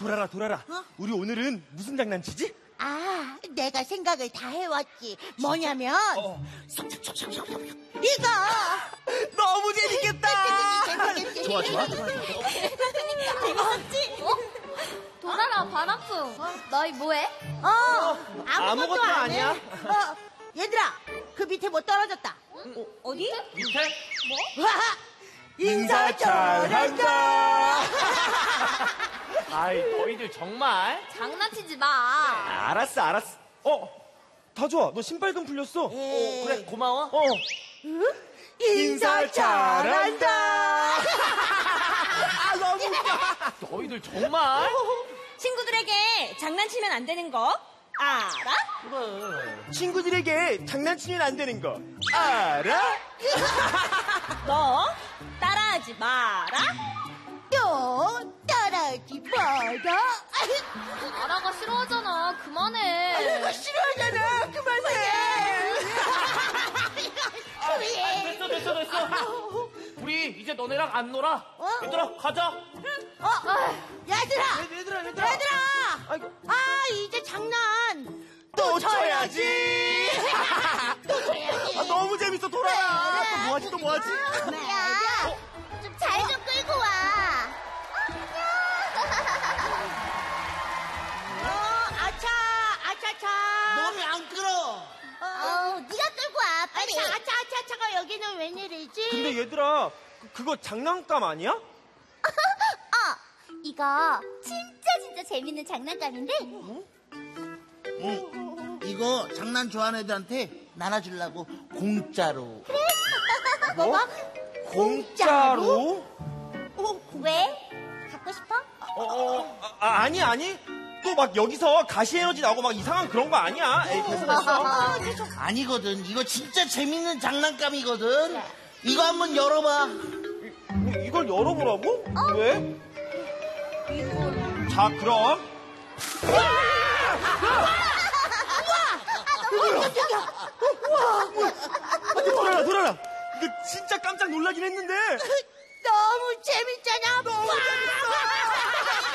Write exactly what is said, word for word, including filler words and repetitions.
돌아라 돌아라. 어? 우리 오늘은 무슨 장난치지? 아, 내가 생각을 다 해왔지. 뭐냐면 어. 이거. 너무 재밌겠다. 좋아 좋아. 재밌었지? 어? 도라라, 반학풍. 너희 뭐해? 어, 아무것도, 아무것도 안 아니야. 해. 어, 얘들아, 그 밑에 뭐 떨어졌다. 어, 어디? 밑에? 와, 인사 잘한다. 아이 너희들 정말. 장난치지 마. 알았어 알았어. 어, 다 좋아. 너 신발금 풀렸어. 예. 그래 고마워. 어. 인사 잘한다. 아 너무 웃겨. 너희들 정말. 친구들에게 장난치면 안 되는 거 알아? 그래. 친구들에게 장난치면 안 되는 거 알아? 너 따라하지 마라. 너 따라하지 마라. 나라가 싫어하잖아. 그만해. 내가 싫어하잖아. 그만해. 됐어 됐어 됐어. 우리 이제 너네랑 안 놀아. 어? 얘들아 가자. 어, 얘들아, 얘들아 얘들아. 얘들아. 아이고. 아, 이제 장난 또 쳐야지. 또 쳐야지. 아, 너무 재밌어 돌아라. 또 뭐하지 또 뭐하지? 야, 좀 잘 좀 끌고 와. 어, 아차, 아차차. 몸이 안 끌어. 어, 네가 끌고 와. 빨리. 아차, 아차, 아차차가 여기는 웬일이지? 근데 얘들아 그- 그거 장난감 아니야? 어, 이거 진짜 진짜 재밌는 장난감인데 응. 이거 장난 좋아하는 애들한테 나눠주려고 공짜로. 뭐? 공짜로? 왜? 갖고 싶어? 어, 어, 아, 아니 아니 또 막 여기서 가시 에너지 나오고 막 이상한 그런 거 아니야? 에이 됐어 됐어. 아니거든. 이거 진짜 재밌는 장난감이거든. 이거 한번 열어봐. 뭐, 이걸 열어보라고? 왜? 자 그럼 아, 돌아라 돌아라. 이거 진짜 깜짝 놀라긴 했는데 너무 재밌잖아. 너무 재밌어.